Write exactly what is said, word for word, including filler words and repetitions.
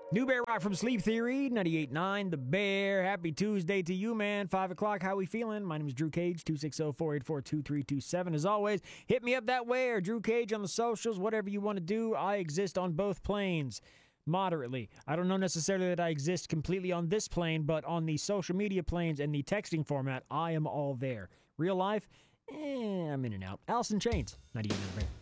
New Bear Rock from Sleep Theory, ninety-eight point nine The Bear. Happy Tuesday to you, man. five o'clock, how we feeling? My name is Drew Cage, two six zero, four eight four, two three two seven. As always, hit me up that way or Drew Cage on the socials, whatever you want to do. I exist on both planes moderately. I don't know necessarily that I exist completely on this plane, but on the social media planes and the texting format, I am all there. Real life, eh, I'm in and out. Alice in Chains, ninety-eight point nine The Bear.